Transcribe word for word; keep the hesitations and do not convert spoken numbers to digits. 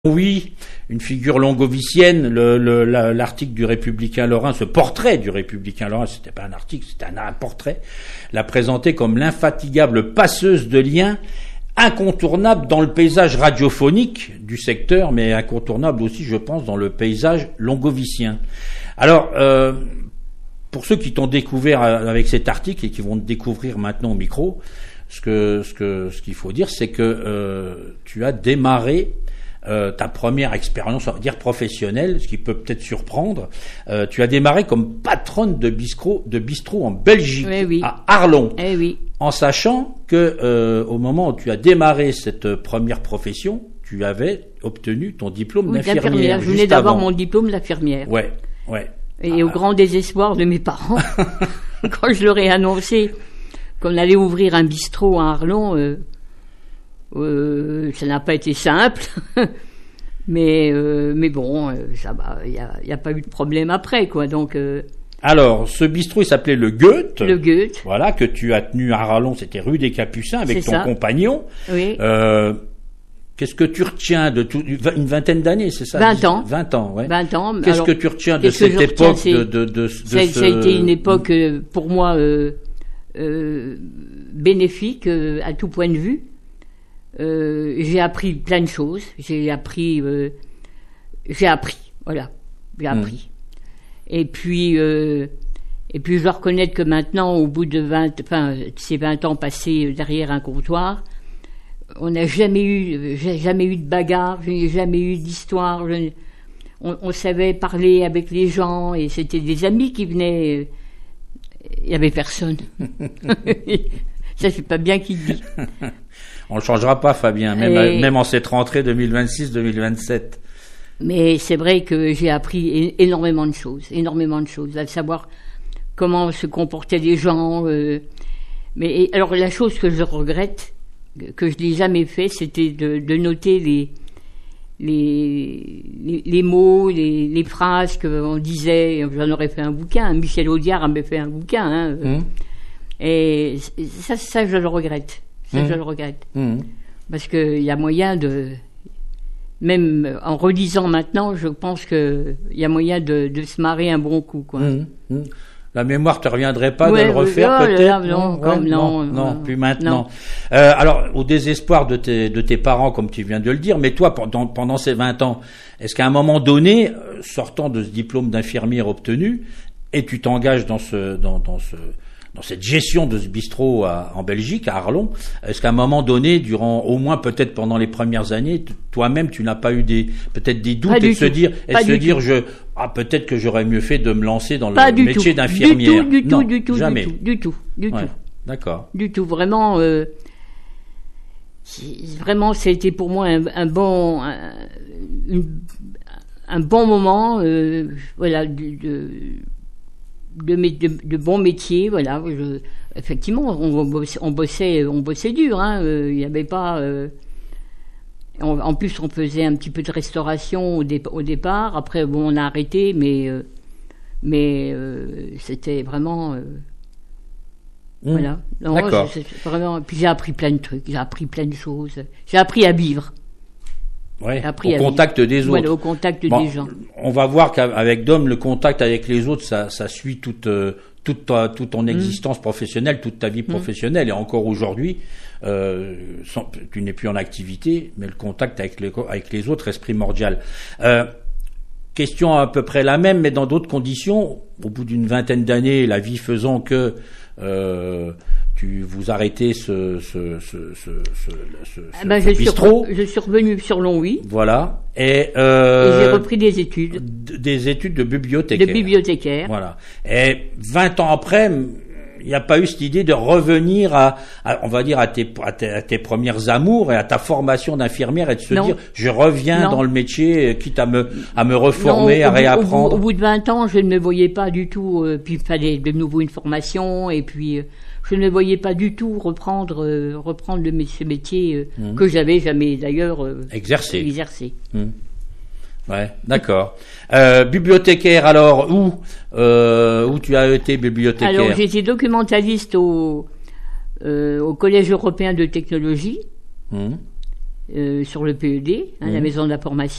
Oui, une figure longovicienne, le, le, la, l'article du Républicain Lorrain, ce portrait du Républicain Lorrain, c'était pas un article, c'était un, un portrait, l'a présenté comme l'infatigable passeuse de liens, incontournable dans le paysage radiophonique du secteur, mais incontournable aussi, je pense, dans le paysage longovicien. Alors, euh, pour ceux qui t'ont découvert avec cet article et qui vont te découvrir maintenant au micro, ce que, ce que, ce qu'il faut dire, c'est que euh, tu as démarré Euh, ta première expérience, on va dire professionnelle, ce qui peut peut-être surprendre. Euh, tu as démarré comme patronne de bistrot, de bistrot en Belgique, oui, oui. à Arlon, eh oui. en sachant que euh, au moment où tu as démarré cette première profession, tu avais obtenu ton diplôme oui, d'infirmière. d'infirmière. Je venais d'avoir mon diplôme d'infirmière. Ouais, ouais. Et ah, au grand désespoir de mes parents, quand je leur ai annoncé qu'on allait ouvrir un bistrot à Arlon. Euh, Euh, ça n'a pas été simple, mais euh, mais bon, euh, ça va, il y a, y a pas eu de problème après, quoi. Donc. Euh, Alors, ce bistrot, il s'appelait le Goethe. Le Goethe. Voilà, que tu as tenu à Arlon, c'était rue des Capucins avec c'est ton ça. compagnon. Oui. Euh, Qu'est-ce que tu retiens de tout, une vingtaine d'années, c'est ça? Vingt ans. Vingt ans, ouais. Vingt ans. Qu'est-ce alors, que tu retiens de cette retiens, époque de, de, de, de ça, ce... ça a été une époque, euh, pour moi, euh, euh, bénéfique euh, à tout point de vue. Euh, j'ai appris plein de choses. J'ai appris, euh, j'ai appris, voilà, j'ai appris. Mmh. Et puis, euh, et puis, je dois reconnaître que maintenant, au bout de vingt, enfin, ces vingt ans passés derrière un comptoir, on n'a jamais eu, j'ai jamais eu de bagarre, je n'ai jamais eu d'histoire. Je, on, on savait parler avec les gens et c'était des amis qui venaient. Il y avait personne. Ça, c'est pas bien qui dit. On le changera pas, Fabien, même, et... même en cette rentrée deux mille vingt-six deux mille vingt-sept. Mais c'est vrai que j'ai appris énormément de choses, énormément de choses, à savoir comment se comportaient les gens. Euh, mais et, alors la chose que je regrette, que je n'ai jamais fait, c'était de, de noter les, les, les, les mots, les, les phrases qu'on disait. J'en aurais fait un bouquin, Michel Audiard avait fait un bouquin. Hein, mmh. Et ça, ça, je le regrette. Ça, mmh. je le regrette. Mmh. Parce qu'il y a moyen de... Même en relisant maintenant, je pense qu'il y a moyen de, de se marrer un bon coup, quoi. Mmh. Mmh. La mémoire ne te reviendrait pas ouais, de le refaire, oh, peut-être? Là, non, ouais, comme, non, non, non, non, plus maintenant. Non. Euh, alors, au désespoir de tes, de tes parents, comme tu viens de le dire, mais toi, pendant, pendant ces vingt ans, est-ce qu'à un moment donné, sortant de ce diplôme d'infirmière obtenu, et tu t'engages dans ce... Dans, dans ce dans cette gestion de ce bistrot à, en Belgique, à Arlon, est-ce qu'à un moment donné, durant, au moins peut-être pendant les premières années, toi-même, tu n'as pas eu des, peut-être des doutes pas et de se dire, et de se dire, tout. je, ah, peut-être que j'aurais mieux fait de me lancer dans pas le métier tout. d'infirmière. Du tout, du non, tout, du tout, jamais. du tout, du tout, du ouais, tout. D'accord. Du tout, vraiment, euh, vraiment, ça a été pour moi un, un bon, un, une, un bon moment, euh, voilà, de, de De, de, de bons métiers, voilà. Je, effectivement, on bossait, on bossait, on bossait dur. Hein. Il euh, n'y avait pas. Euh, on, en plus, on faisait un petit peu de restauration au, dé, au départ. Après, bon, on a arrêté, mais euh, mais euh, c'était vraiment. Euh, mmh. Voilà. Non, D'accord. je, vraiment. Puis j'ai appris plein de trucs. J'ai appris plein de choses. J'ai appris à vivre. Ouais, au contact vivre. des autres. Voilà, au contact bon, des gens. On va voir qu'avec Dom, le contact avec les autres, ça, ça suit toute, euh, toute, ta, toute ton existence mmh. professionnelle, toute ta vie professionnelle. Mmh. Et encore aujourd'hui, euh, sans, tu n'es plus en activité, mais le contact avec les, avec les autres reste primordial. Euh, question à peu près la même, mais dans d'autres conditions. Au bout d'une vingtaine d'années, la vie faisant que... Euh, tu vous arrêtez ce, ce, ce, ce, ce, ce, ah ben ce je bistrot. Suis, je suis revenu sur Longwy. Voilà. Et, euh, et j'ai repris des études. Des études de bibliothécaire. De bibliothécaire. Voilà. Et vingt ans après, il n'y a pas eu cette idée de revenir à, à on va dire, à tes, à tes, à tes premières amours et à ta formation d'infirmière et de se non. dire, je reviens non. dans le métier, quitte à me, à me reformer, non, au, à réapprendre. Au bout, au bout de vingt ans, je ne me voyais pas du tout, euh, puis il fallait de nouveau une formation et puis, euh, je ne voyais pas du tout reprendre, euh, reprendre le, ce métier euh, mmh. que j'avais jamais d'ailleurs euh, exercé. exercé. Mmh. Ouais, d'accord. Euh, bibliothécaire, alors où euh, où tu as été bibliothécaire? Alors j'étais documentaliste au euh, au Collège européen de technologie. Mmh. euh, sur le P E D, hein, mmh. la maison de la formation.